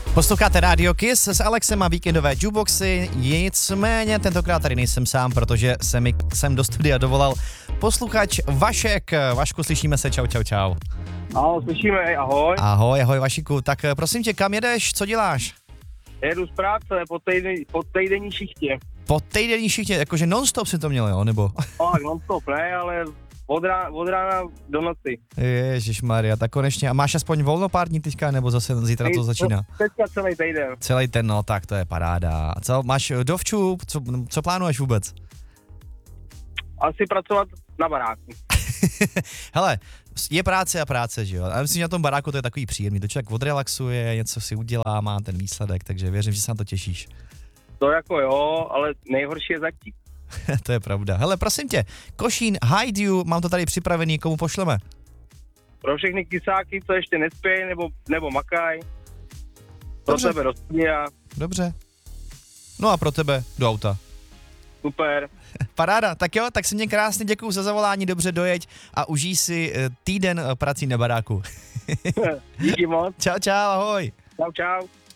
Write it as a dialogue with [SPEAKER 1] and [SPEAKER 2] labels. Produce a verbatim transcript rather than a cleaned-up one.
[SPEAKER 1] Posloucháte Radio Kiss s Alexem a víkendové jukeboxy, nicméně tentokrát tady nejsem sám, protože se mi sem do studia dovolal posluchač Vašek. Vašku, slyšíme se, čau, čau, čau.
[SPEAKER 2] Ahoj, slyšíme, ahoj.
[SPEAKER 1] Ahoj, ahoj Vašiku, tak prosím tě, kam jedeš, co děláš?
[SPEAKER 2] Jedu z práce po, týden, po týdenní šichtě.
[SPEAKER 1] Po týdenní šichtě, jakože non-stop si to měl, jo, nebo?
[SPEAKER 2] Tak non-stop ne, ale od rána, od rána do noci.
[SPEAKER 1] Ježišmarja, tak konečně. A máš aspoň volno pár dní teďka, nebo zase zítra to začíná?
[SPEAKER 2] Teďka celý týden.
[SPEAKER 1] Celý ten, no tak to je paráda. A co, máš dovču, co, co plánuješ vůbec?
[SPEAKER 2] Asi pracovat na baráku.
[SPEAKER 1] Hele, je práce a práce, že jo? A myslím, že na tom baráku to je takový příjemný. To člověk odrelaxuje, něco si udělá, má ten výsledek, takže věřím, že se na to těšíš.
[SPEAKER 2] To jako jo, ale nejhorší je zatím.
[SPEAKER 1] To je pravda. Hele, prosím tě, Košín, Hide You, mám to tady připravený, komu pošleme?
[SPEAKER 2] Pro všechny kysáky, co ještě nespějí nebo, nebo makaj. Pro
[SPEAKER 1] Dobře.
[SPEAKER 2] tebe do studia.
[SPEAKER 1] Dobře. No a pro tebe do auta.
[SPEAKER 2] Super.
[SPEAKER 1] Paráda, tak jo, tak si mě krásně děkuju za zavolání, dobře dojeď a užij si eh, týden eh, prací na baráku.
[SPEAKER 2] Díky moc.
[SPEAKER 1] Čau, čau, ahoj.
[SPEAKER 2] Čau, čau.